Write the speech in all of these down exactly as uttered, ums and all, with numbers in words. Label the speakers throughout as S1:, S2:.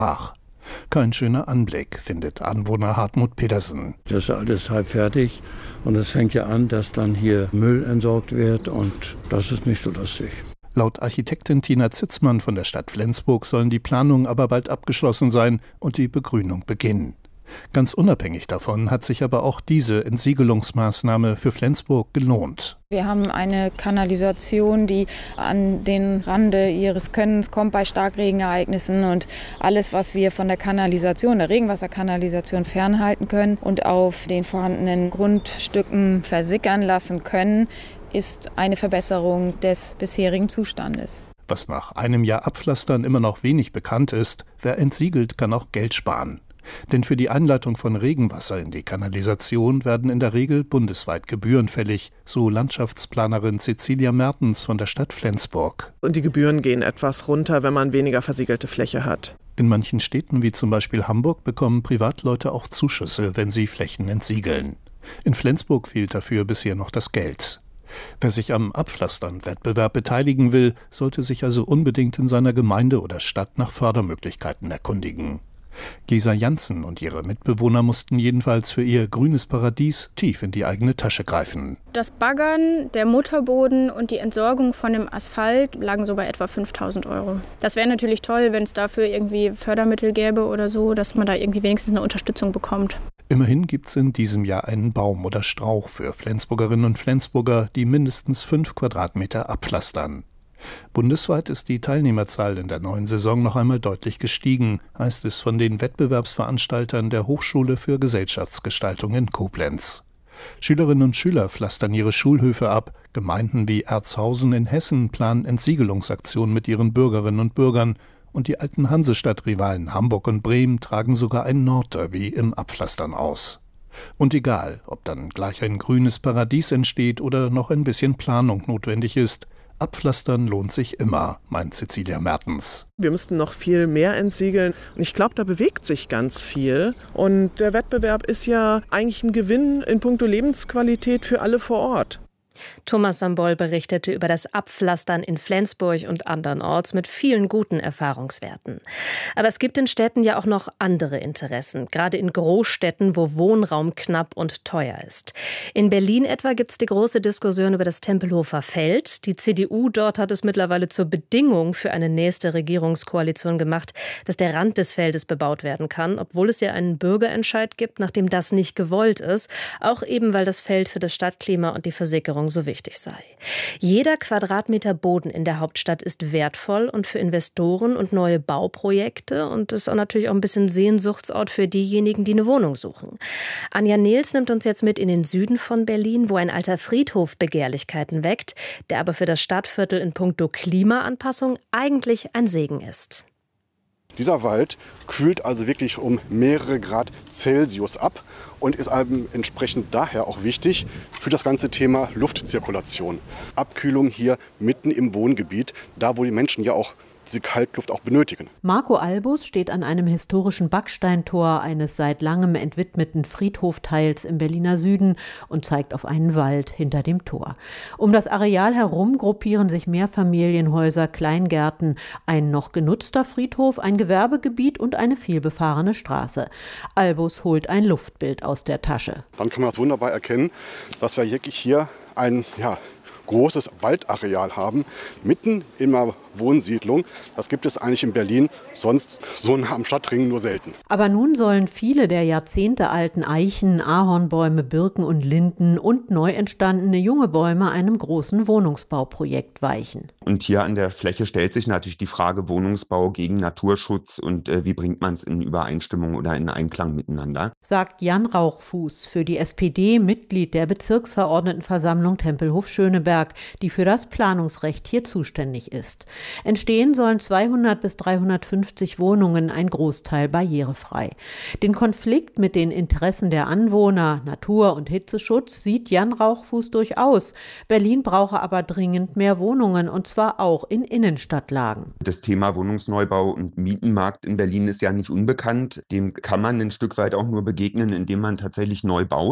S1: Ach, kein schöner Anblick, findet Anwohner Hartmut Pedersen.
S2: Das ist alles halb fertig und es fängt ja an, dass dann hier Müll entsorgt wird und das ist nicht so lustig.
S1: Laut Architektin Tina Zitzmann von der Stadt Flensburg sollen die Planungen aber bald abgeschlossen sein und die Begrünung beginnen. Ganz unabhängig davon hat sich aber auch diese Entsiegelungsmaßnahme für Flensburg gelohnt.
S3: Wir haben eine Kanalisation, die an den Rande ihres Könnens kommt bei Starkregenereignissen und alles, was wir von der Kanalisation, der Regenwasserkanalisation fernhalten können und auf den vorhandenen Grundstücken versickern lassen können, ist eine Verbesserung des bisherigen Zustandes.
S1: Was nach einem Jahr Abpflastern immer noch wenig bekannt ist, wer entsiegelt, kann auch Geld sparen. Denn für die Einleitung von Regenwasser in die Kanalisation werden in der Regel bundesweit Gebühren fällig, so Landschaftsplanerin Cecilia Mertens von der Stadt Flensburg.
S4: Und die Gebühren gehen etwas runter, wenn man weniger versiegelte Fläche hat.
S1: In manchen Städten wie zum Beispiel Hamburg bekommen Privatleute auch Zuschüsse, wenn sie Flächen entsiegeln. In Flensburg fehlt dafür bisher noch das Geld. Wer sich am Abpflastern-Wettbewerb beteiligen will, sollte sich also unbedingt in seiner Gemeinde oder Stadt nach Fördermöglichkeiten erkundigen. Gesa Janssen und ihre Mitbewohner mussten jedenfalls für ihr grünes Paradies tief in die eigene Tasche greifen.
S5: Das Baggern, der Mutterboden und die Entsorgung von dem Asphalt lagen so bei etwa fünftausend Euro. Das wäre natürlich toll, wenn es dafür irgendwie Fördermittel gäbe oder so, dass man da irgendwie wenigstens eine Unterstützung bekommt.
S1: Immerhin gibt es in diesem Jahr einen Baum oder Strauch für Flensburgerinnen und Flensburger, die mindestens fünf Quadratmeter abpflastern. Bundesweit ist die Teilnehmerzahl in der neuen Saison noch einmal deutlich gestiegen, heißt es von den Wettbewerbsveranstaltern der Hochschule für Gesellschaftsgestaltung in Koblenz. Schülerinnen und Schüler pflastern ihre Schulhöfe ab, Gemeinden wie Erzhausen in Hessen planen Entsiegelungsaktionen mit ihren Bürgerinnen und Bürgern und die alten Hansestadt-Rivalen Hamburg und Bremen tragen sogar ein Nordderby im Abpflastern aus. Und egal, ob dann gleich ein grünes Paradies entsteht oder noch ein bisschen Planung notwendig ist, Abpflastern lohnt sich immer, meint Cecilia Mertens.
S4: Wir müssten noch viel mehr entsiegeln. Und ich glaube, da bewegt sich ganz viel. Und der Wettbewerb ist ja eigentlich ein Gewinn in puncto Lebensqualität für alle vor Ort.
S6: Thomas Sambol berichtete über das Abpflastern in Flensburg und andernorts mit vielen guten Erfahrungswerten. Aber es gibt in Städten ja auch noch andere Interessen, gerade in Großstädten, wo Wohnraum knapp und teuer ist. In Berlin etwa gibt es die große Diskussion über das Tempelhofer Feld. Die C D U dort hat es mittlerweile zur Bedingung für eine nächste Regierungskoalition gemacht, dass der Rand des Feldes bebaut werden kann, obwohl es ja einen Bürgerentscheid gibt, nachdem das nicht gewollt ist, auch eben, weil das Feld für das Stadtklima und die Versickerung so wichtig sei. Jeder Quadratmeter Boden in der Hauptstadt ist wertvoll und für Investoren und neue Bauprojekte und ist auch natürlich auch ein bisschen Sehnsuchtsort für diejenigen, die eine Wohnung suchen. Anja Nehls nimmt uns jetzt mit in den Süden von Berlin, wo ein alter Friedhof Begehrlichkeiten weckt, der aber für das Stadtviertel in puncto Klimaanpassung eigentlich ein Segen ist.
S7: Dieser Wald kühlt also wirklich um mehrere Grad Celsius ab und ist entsprechend daher auch wichtig für das ganze Thema Luftzirkulation. Abkühlung hier mitten im Wohngebiet, da wo die Menschen ja auch diese Kaltluft auch benötigen.
S8: Marco Albus steht an einem historischen Backsteintor eines seit langem entwidmeten Friedhofteils im Berliner Süden und zeigt auf einen Wald hinter dem Tor. Um das Areal herum gruppieren sich Mehrfamilienhäuser, Kleingärten, ein noch genutzter Friedhof, ein Gewerbegebiet und eine vielbefahrene Straße. Albus holt ein Luftbild aus der Tasche.
S7: Dann kann man das wunderbar erkennen, dass wir wirklich hier ein ja, großes Waldareal haben, mitten in einer Wohnsiedlung. Das gibt es eigentlich in Berlin sonst so nah am Stadtring nur selten.
S8: Aber nun sollen viele der jahrzehntealten Eichen, Ahornbäume, Birken und Linden und neu entstandene junge Bäume einem großen Wohnungsbauprojekt weichen.
S9: Und hier an der Fläche stellt sich natürlich die Frage Wohnungsbau gegen Naturschutz und äh, wie bringt man es in Übereinstimmung oder in Einklang miteinander.
S8: Sagt Jan Rauchfuß, für die S P D Mitglied der Bezirksverordnetenversammlung Tempelhof-Schöneberg, die für das Planungsrecht hier zuständig ist. Entstehen sollen zweihundert bis dreihundertfünfzig Wohnungen, ein Großteil barrierefrei. Den Konflikt mit den Interessen der Anwohner, Natur- und Hitzeschutz sieht Jan Rauchfuß durchaus. Berlin brauche aber dringend mehr Wohnungen, und zwar auch in Innenstadtlagen.
S9: Das Thema Wohnungsneubau und Mietenmarkt in Berlin ist ja nicht unbekannt. Dem kann man ein Stück weit auch nur begegnen, indem man tatsächlich neu baut.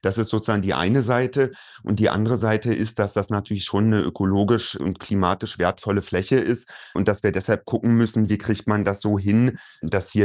S9: Das ist sozusagen die eine Seite. Und die andere Seite ist, dass das natürlich schon eine ökologisch und klimatisch wertvolle Fläche ist und dass wir deshalb gucken müssen, wie kriegt man das so hin, dass hier